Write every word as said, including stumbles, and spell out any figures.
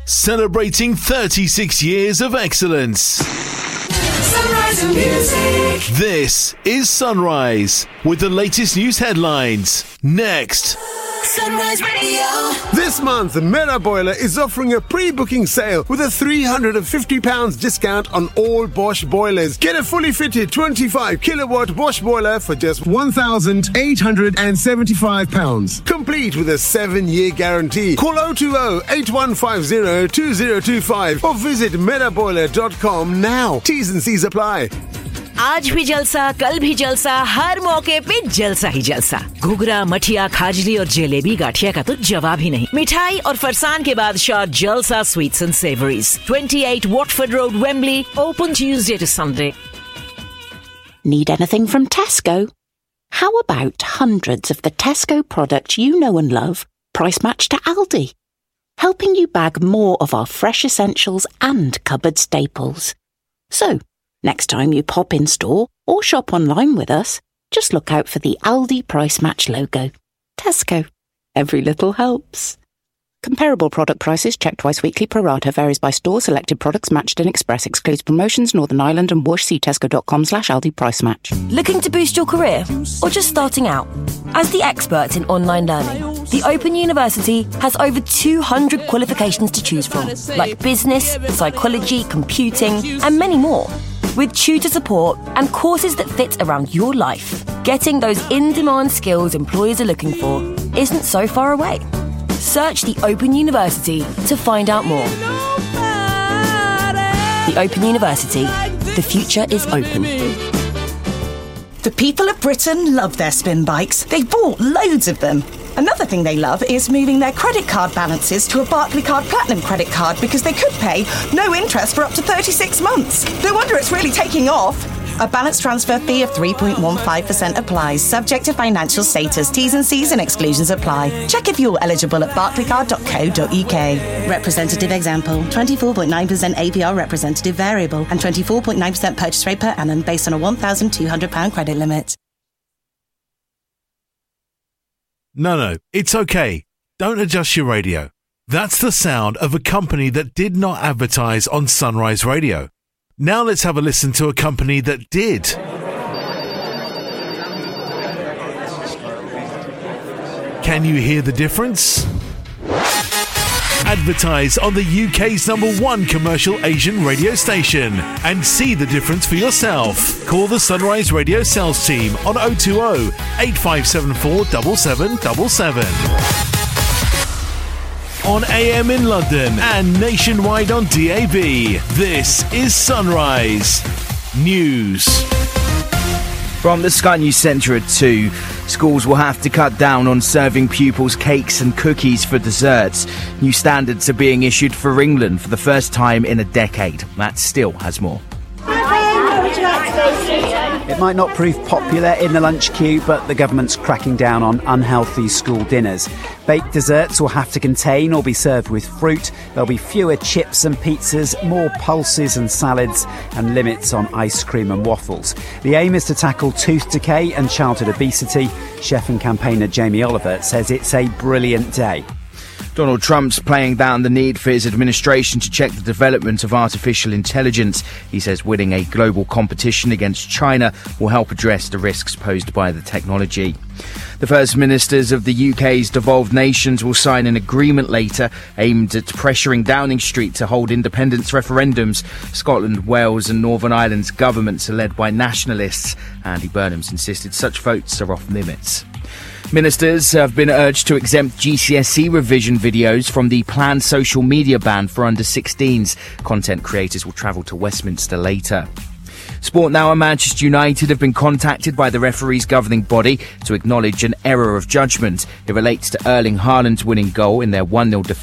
celebrating thirty-six years of excellence. Sunrise Music. This is Sunrise with the latest news headlines. Next. Sunrise Radio. This month, Mera Boiler is offering a pre-booking sale with a three hundred fifty pounds discount on all Bosch boilers. Get a fully fitted twenty-five kilowatt Bosch boiler for just one thousand eight hundred seventy-five pounds. Complete with a seven-year guarantee. Call oh two oh, eight one five oh, two oh two five or visit mera boiler dot com now. T's and C's apply. आज भी जलसा, कल भी जलसा, हर मौके पे जलसा ही जलसा। घुघरा, मठिया, खाजली और जलेबी गाठिया का तो जवाब ही नहीं। मिठाई और फरसान के बादशाह जलसा sweets and savouries, twenty-eight Watford Road, Wembley, open Tuesday to Sunday. Need anything from Tesco? How about hundreds of the Tesco products you know and love, price matched to Aldi? Helping you bag more of our fresh essentials and cupboard staples. So, next time you pop in store or shop online with us, just look out for the Aldi Price Match logo. Tesco. Every little helps. Comparable product prices checked twice weekly. Pro rata varies by store. Selected products matched in Express. Excludes promotions. Northern Ireland and Whoosh. See tesco.com slash Aldi Price Match. Looking to boost your career? Or just starting out? As the experts in online learning, the Open University has over two hundred qualifications to choose from, like business, psychology, computing, and many more. With tutor support and courses that fit around your life, getting those in-demand skills employers are looking for isn't so far away. Search the Open University to find out more. The Open University. The future is open. The people of Britain love their spin bikes. They've bought loads of them. Another thing they love is moving their credit card balances to a Barclaycard Platinum credit card because they could pay no interest for up to thirty-six months. No wonder it's really taking off. A balance transfer fee of three point one five percent applies, subject to financial status. T's and C's and exclusions apply. Check if you're eligible at barclaycard dot co dot uk. Representative example, twenty-four point nine percent A P R representative variable and twenty-four point nine percent purchase rate per annum based on a one thousand two hundred pounds credit limit. No, no, it's okay. Don't adjust your radio. That's the sound of a company that did not advertise on Sunrise Radio. Now let's have a listen to a company that did. Can you hear the difference? Advertise on the U K's number one commercial Asian radio station and see the difference for yourself. Call the Sunrise Radio sales team on oh two oh, eight five seven four, seven seven seven seven. On A M in London and nationwide on D A B, this is Sunrise News. From the Sky News Centre at two, schools will have to cut down on serving pupils cakes and cookies for desserts. New standards are being issued for England for the first time in a decade. Matt Steele has more. It might not prove popular in the lunch queue, but the government's cracking down on unhealthy school dinners. Baked desserts will have to contain or be served with fruit. There'll be fewer chips and pizzas, more pulses and salads, and limits on ice cream and waffles. The aim is to tackle tooth decay and childhood obesity. Chef and campaigner Jamie Oliver says it's a brilliant day. Donald Trump's playing down the need for his administration to check the development of artificial intelligence. He says winning a global competition against China will help address the risks posed by the technology. The First Ministers of the U K's devolved nations will sign an agreement later aimed at pressuring Downing Street to hold independence referendums. Scotland, Wales and Northern Ireland's governments are led by nationalists. Andy Burnham's insisted such votes are off limits. Ministers have been urged to exempt G C S E revision videos from the planned social media ban for under sixteens. Content creators will travel to Westminster later. Sport Now and Manchester United have been contacted by the referees governing body to acknowledge an error of judgment. It relates to Erling Haaland's winning goal in their one nil defeat